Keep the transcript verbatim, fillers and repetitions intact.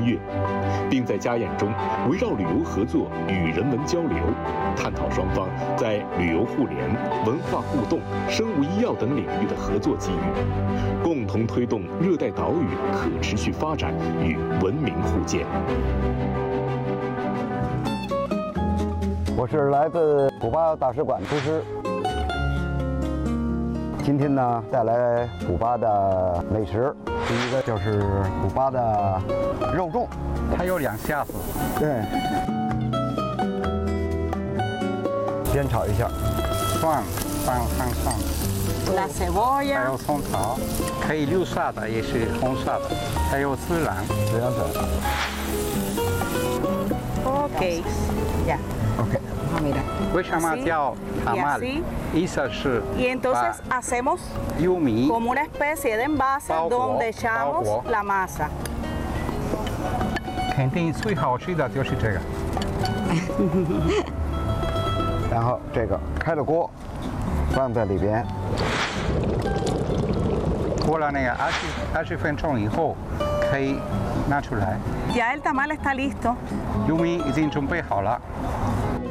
乐，并在家宴中围绕旅游合作与人文交流，探讨双方在旅游互联、文化互动、生物医药等领域的合作机遇，共同推动热带岛屿可持续发展与文明互鉴。 我是来自古巴大使馆厨师。今天呢，带来古巴的美食。第一个就是古巴的肉粽， 它有两下子。 对，煸炒一下， 蒜，蒜放蒜， La 还 cebolla, 有葱草，可以绿色的，也是红色的，还有孜然。 孜然粉。 ok, ya. OK。 Ah, mira. 为什么叫塔玛？意思是 Y entonces hacemos 玉米 como una especie de envase donde echamos la masa. 肯定最好吃的就是这个。 然后这个开了锅，放在里边， 过了那个二十二十分钟以后，可以拿出来。 Ya el tamal está listo. 玉米已经准备好了。